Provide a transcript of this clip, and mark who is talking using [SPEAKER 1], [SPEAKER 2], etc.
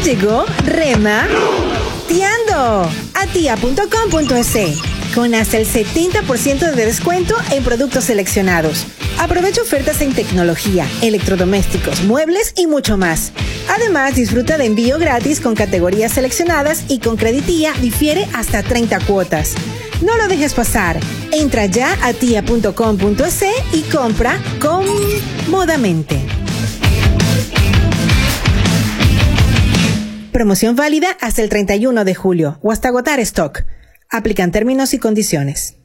[SPEAKER 1] Llegó Rema Tiando a tia.com.es con hasta el 70% de descuento en productos seleccionados. Aprovecha ofertas en tecnología, electrodomésticos, muebles y mucho más. Además, disfruta de envío gratis con categorías seleccionadas y con Creditía difiere hasta 30 cuotas. No lo dejes pasar. Entra ya a tia.com.es y compra cómodamente. Promoción válida hasta el 31 de julio o hasta agotar stock. Aplican términos y condiciones.